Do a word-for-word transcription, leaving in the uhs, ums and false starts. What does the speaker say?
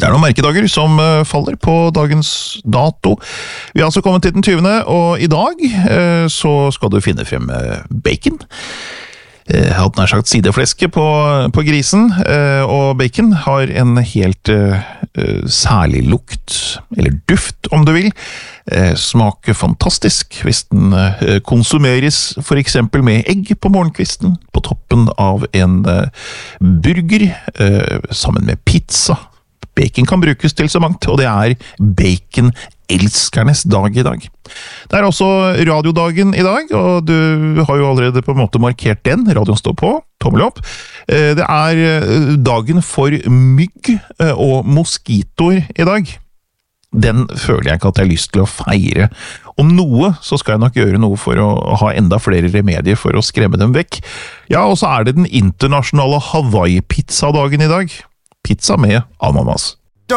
Det er noen merkedager som faller på dagens dato. Vi har altså kommet til den tyvende, og i dag så skal du finne frem bacon. Jeg hadde nær sagt sidefleske på, på grisen, og bacon har en helt uh, særlig lukt, eller duft om du vil. Uh, smaker fantastisk hvis den uh, konsumeres for eksempel med egg på morgenkvisten, på toppen av en uh, burger, uh, sammen med pizza. Bacon kan brukes til så mangt, og det er bacon-elskernes dag i dag. Det er også radiodagen i dag, og du har jo allerede på en måte markert den. Radioen står på, tommel opp. Det er dagen for mygg og moskitoer i dag. Den føler jeg ikke at jeg har lyst til å feire. Om noe, så skal jeg nok gjøre noe for å ha enda flere remedier for å skremme dem vekk. Ja, og så er det den internasjonale Hawaii-pizza-dagen i dag. Pizza med ananas.